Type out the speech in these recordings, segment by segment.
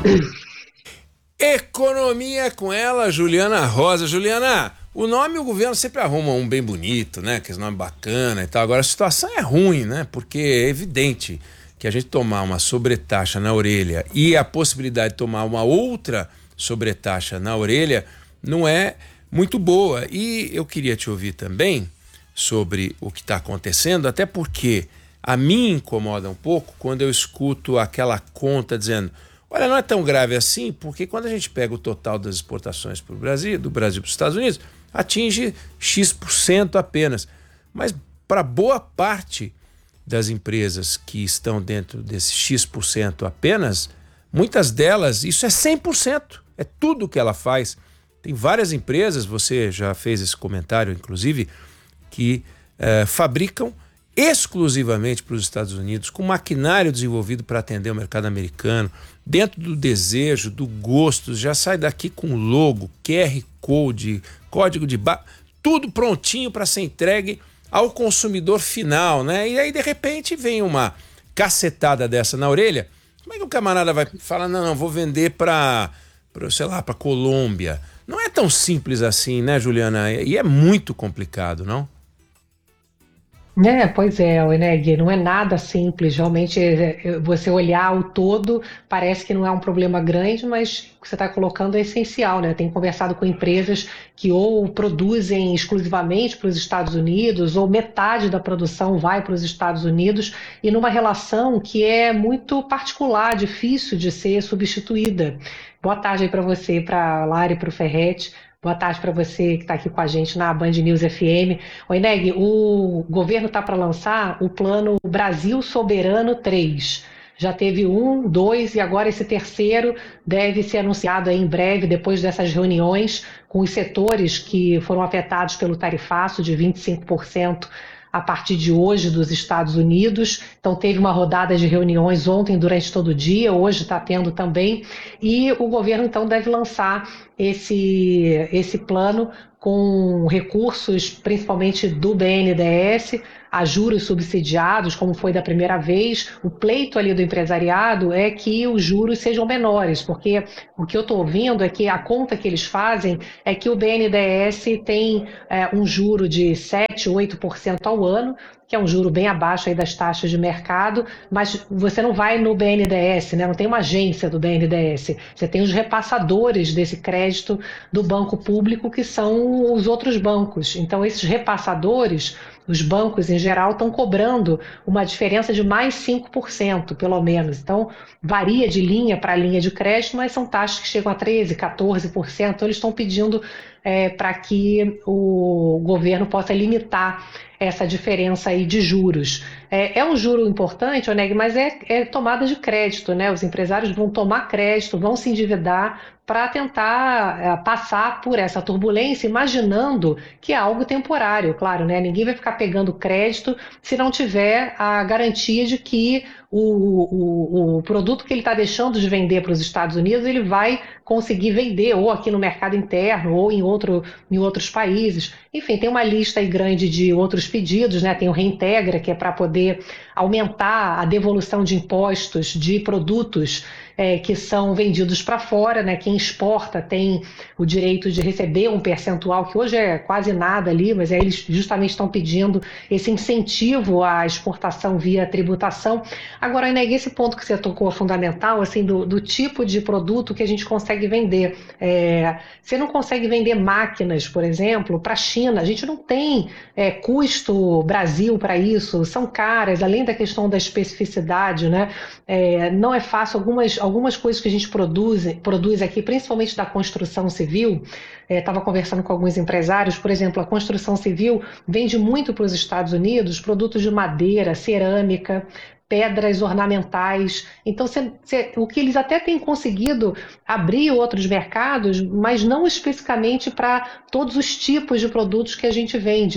Economia com ela, Juliana Rosa. Juliana, o nome o governo sempre arruma um bem bonito, né? Que esse nome bacana e tal. Agora a situação é ruim, né? Porque é evidente que a gente tomar uma sobretaxa na orelha e a possibilidade de tomar uma outra sobretaxa na orelha não é muito boa. E eu queria te ouvir também sobre o que está acontecendo, até porque a mim incomoda um pouco quando eu escuto aquela conta dizendo: olha, não é tão grave assim, porque quando a gente pega o total das exportações para o Brasil, do Brasil para os Estados Unidos, atinge X% apenas. Mas para boa parte das empresas que estão dentro desse X% apenas, muitas delas, isso é 100%, é tudo que ela faz. Tem várias empresas, você já fez esse comentário, inclusive, que fabricam exclusivamente para os Estados Unidos, com maquinário desenvolvido para atender o mercado americano, dentro do desejo, do gosto, já sai daqui com logo, QR Code, código de barra, tudo prontinho para ser entregue ao consumidor final, né? E aí, de repente, vem uma cacetada dessa na orelha. Como é que o camarada vai falar: não, vou vender para sei lá, para Colômbia? Não é tão simples assim, né, Juliana? E é muito complicado, não? Pois é, Weneg, não é nada simples. Realmente, você olhar o todo, parece que não é um problema grande, mas o que você está colocando é essencial, né? Tenho conversado com empresas que ou produzem exclusivamente para os Estados Unidos, ou metade da produção vai para os Estados Unidos, e numa relação que é muito particular, difícil de ser substituída. Boa tarde aí para você, para a Lara e para o Ferretti. Boa tarde para você que está aqui com a gente na Band News FM. Oi, Neg, o governo está para lançar o plano Brasil Soberano 3. Já teve um, dois e agora esse terceiro deve ser anunciado aí em breve, depois dessas reuniões com os setores que foram afetados pelo tarifaço de 25% a partir de hoje dos Estados Unidos. Então teve uma rodada de reuniões ontem durante todo o dia, hoje está tendo também, e o governo então deve lançar esse plano com recursos principalmente do BNDES, a juros subsidiados, como foi da primeira vez. O pleito ali do empresariado é que os juros sejam menores, porque o que eu estou ouvindo é que a conta que eles fazem é que o BNDES tem um juro de 7, 8% ao ano, que é um juro bem abaixo aí das taxas de mercado, mas você não vai no BNDES, né? Não tem uma agência do BNDES, você tem os repassadores desse crédito do banco público, que são os outros bancos. Então esses repassadores, os bancos em geral, estão cobrando uma diferença de mais 5%, pelo menos. Então varia de linha para linha de crédito, mas são taxas que chegam a 13%, 14%. Então eles estão pedindo para que o governo possa limitar essa diferença aí de juros. É um juro importante, Oneg, mas é tomada de crédito, né? Os empresários vão tomar crédito, vão se endividar para tentar passar por essa turbulência, imaginando que é algo temporário, claro, né? Ninguém vai ficar pegando crédito se não tiver a garantia de que o produto que ele está deixando de vender para os Estados Unidos, ele vai conseguir vender ou aqui no mercado interno ou em outros países. Enfim, tem uma lista aí grande de outros pedidos, né? Tem o Reintegra, que é para poder aumentar a devolução de impostos de produtos que são vendidos para fora, né? Quem exporta tem o direito de receber um percentual, que hoje é quase nada ali, mas aí eles justamente estão pedindo esse incentivo à exportação via tributação. Agora, Ineg, esse ponto que você tocou é fundamental, assim, do tipo de produto que a gente consegue vender. Você não consegue vender máquinas, por exemplo, para a China. A gente não tem custo Brasil para isso, são caras, além da questão da especificidade, né? Não é fácil. Algumas coisas que a gente produz aqui, principalmente da construção civil, estava conversando com alguns empresários, por exemplo, a construção civil vende muito para os Estados Unidos produtos de madeira, cerâmica, pedras ornamentais. Então, o que eles até têm conseguido abrir outros mercados, mas não especificamente para todos os tipos de produtos que a gente vende.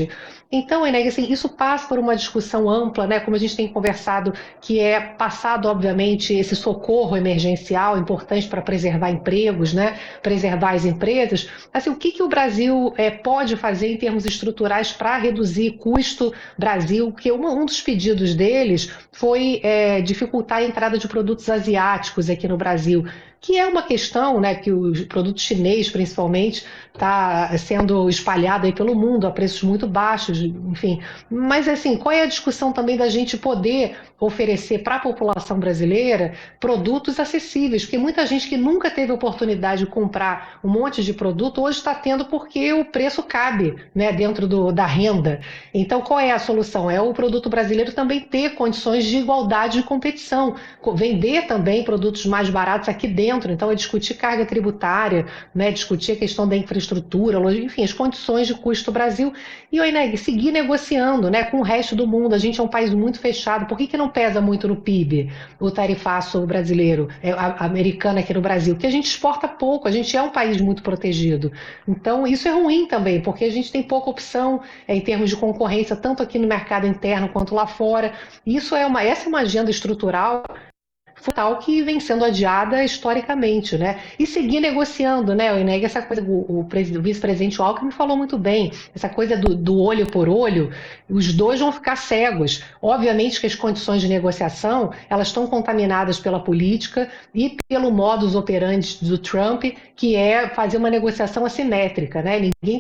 Então, Eneg, assim, isso passa por uma discussão ampla, né? Como a gente tem conversado, que é passado, obviamente, esse socorro emergencial importante para preservar empregos, né? Preservar as empresas. Assim, o que o Brasil pode fazer em termos estruturais para reduzir custo Brasil? Porque um dos pedidos deles foi dificultar a entrada de produtos asiáticos aqui no Brasil, que é uma questão, né, que o produto chinês, principalmente, está sendo espalhado aí pelo mundo a preços muito baixos, enfim. Mas, assim, qual é a discussão também da gente poder oferecer para a população brasileira produtos acessíveis? Porque muita gente que nunca teve oportunidade de comprar um monte de produto, hoje está tendo porque o preço cabe, né, dentro da renda. Então, qual é a solução? É o produto brasileiro também ter condições de igualdade de competição, vender também produtos mais baratos aqui dentro. Então, é discutir carga tributária, né, discutir a questão da infraestrutura, enfim, as condições de custo do Brasil. E, Eneg, seguir negociando, né, com o resto do mundo. A gente é um país muito fechado. Por que não pesa muito no PIB o tarifaço brasileiro, americano aqui no Brasil? Porque a gente exporta pouco, a gente é um país muito protegido. Então, isso é ruim também, porque a gente tem pouca opção em termos de concorrência, tanto aqui no mercado interno quanto lá fora. Essa é uma agenda estrutural tal que vem sendo adiada historicamente, né? E seguir negociando, né, o Eneg, essa coisa, o vice-presidente Alckmin falou muito bem, essa coisa do olho por olho, os dois vão ficar cegos. Obviamente que as condições de negociação, elas estão contaminadas pela política e pelo modus operandi do Trump, que é fazer uma negociação assimétrica, né?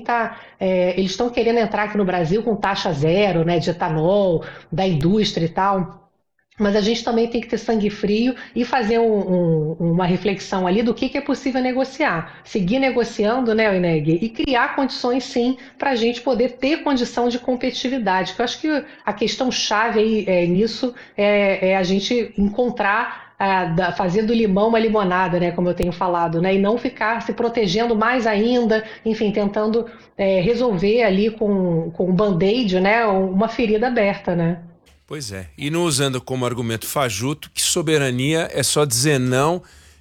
Eles estão querendo entrar aqui no Brasil com taxa zero, né, de etanol, da indústria e tal. Mas a gente também tem que ter sangue frio e fazer uma reflexão ali do que é possível negociar. Seguir negociando, né, Eneg? E criar condições, sim, para a gente poder ter condição de competitividade. Que eu acho que a questão chave aí nisso é a gente encontrar, fazer do limão uma limonada, né, como eu tenho falado, né, e não ficar se protegendo mais ainda, enfim, tentando resolver ali com um band-aid, né, uma ferida aberta, né? Pois é, e não usando como argumento fajuto que soberania é só dizer não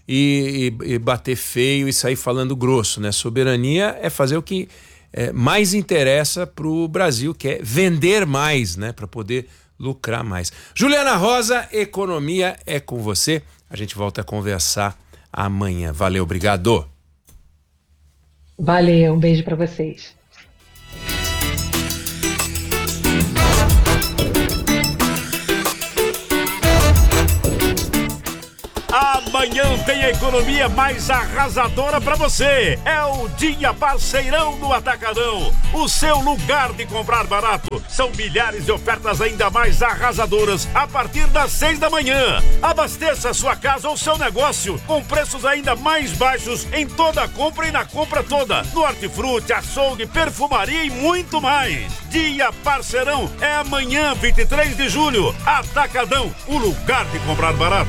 e bater feio e sair falando grosso, né? Soberania é fazer o que mais interessa para o Brasil, que é vender mais, né? Para poder lucrar mais. Juliana Rosa, economia é com você. A gente volta a conversar amanhã. Valeu, obrigado. Valeu, um beijo para vocês. Amanhã tem a economia mais arrasadora para você. É o Dia Parceirão do Atacadão. O seu lugar de comprar barato. São milhares de ofertas ainda mais arrasadoras a partir das 6 da manhã. Abasteça a sua casa ou seu negócio com preços ainda mais baixos em toda a compra e na compra toda. No hortifruti, açougue, perfumaria e muito mais. Dia Parceirão é amanhã, 23 de julho. Atacadão, o lugar de comprar barato.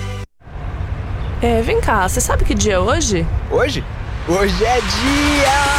Vem cá, você sabe que dia é hoje? Hoje? Hoje é dia...